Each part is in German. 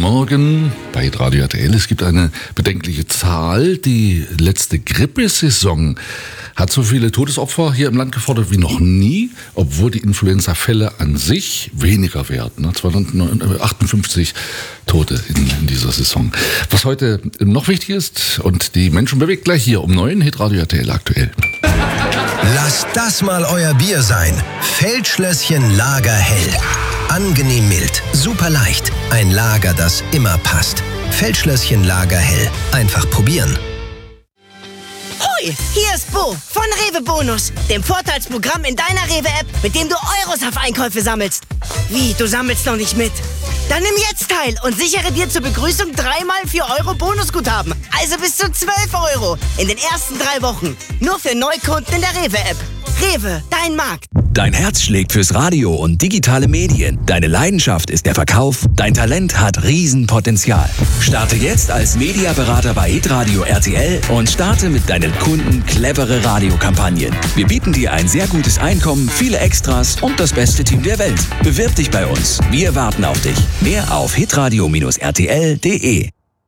Morgen bei Radio RTL. Es gibt eine bedenkliche Zahl. Die letzte Grippesaison hat so viele Todesopfer hier im Land gefordert wie noch nie, obwohl die Influenza-Fälle an sich weniger werden. 258 Tote in dieser Saison. Was heute noch wichtig ist und die Menschen bewegt, gleich hier um 9 Hitradio RTL aktuell. Lasst das mal euer Bier sein. Feldschlösschen Lagerhell. Angenehm mild, super leicht. Ein Lager, das immer passt. Feldschlösschen Lagerhell. Einfach probieren. Hoi, hier ist Bo von Rewe Bonus, dem Vorteilsprogramm in deiner Rewe-App, mit dem du Euros auf Einkäufe sammelst. Wie, du sammelst noch nicht mit? Dann nimm jetzt teil und sichere dir zur Begrüßung 3x 4 Euro Bonusguthaben. Also bis zu 12 Euro in den ersten 3 Wochen. Nur für Neukunden in der Rewe-App. Rewe, dein Markt. Dein Herz schlägt fürs Radio und digitale Medien. Deine Leidenschaft ist der Verkauf. Dein Talent hat Riesenpotenzial. Starte jetzt als Mediaberater bei hitradio RTL und starte mit deinen Kunden clevere Radiokampagnen. Wir bieten dir ein sehr gutes Einkommen, viele Extras und das beste Team der Welt. Bewirb dich bei uns. Wir warten auf dich. Mehr auf hitradio-rtl.de.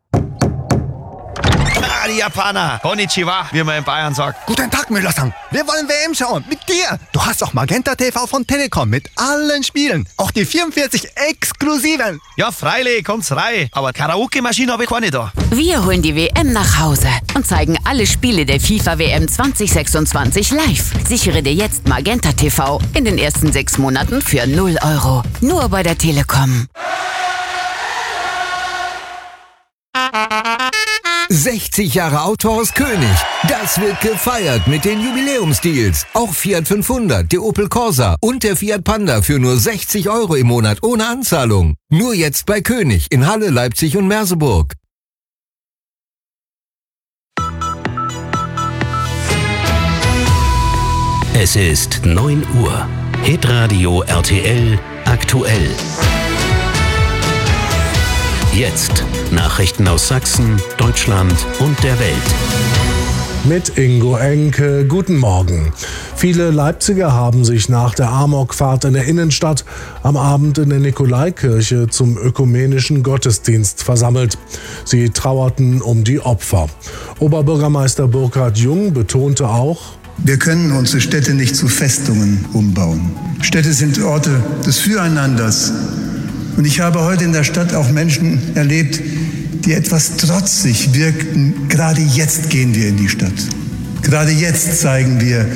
Die Japaner. Konnichiwa, wie man in Bayern sagt. Guten Tag, Müller-san. Wir wollen WM schauen. Mit dir. Du hast auch Magenta TV von Telekom mit allen Spielen. Auch die 44 exklusiven. Ja, freilich, kommt's rein. Aber Karaoke-Maschine habe ich keine da. Wir holen die WM nach Hause und zeigen alle Spiele der FIFA-WM 2026 live. Sichere dir jetzt Magenta TV in den ersten 6 Monaten für 0 Euro. Nur bei der Telekom. 60 Jahre Autohaus König. Das wird gefeiert mit den Jubiläumsdeals. Auch Fiat 500, der Opel Corsa und der Fiat Panda für nur 60 Euro im Monat ohne Anzahlung. Nur jetzt bei König in Halle, Leipzig und Merseburg. Es ist 9 Uhr. Hitradio RTL aktuell. Jetzt Nachrichten aus Sachsen, Deutschland und der Welt. Mit Ingo Enke, guten Morgen. Viele Leipziger haben sich nach der Amokfahrt in der Innenstadt am Abend in der Nikolaikirche zum ökumenischen Gottesdienst versammelt. Sie trauerten um die Opfer. Oberbürgermeister Burkhard Jung betonte auch: Wir können unsere Städte nicht zu Festungen umbauen. Städte sind Orte des Füreinanders. Und ich habe heute in der Stadt auch Menschen erlebt, die etwas trotzig wirkten. Gerade jetzt gehen wir in die Stadt. Gerade jetzt zeigen wir,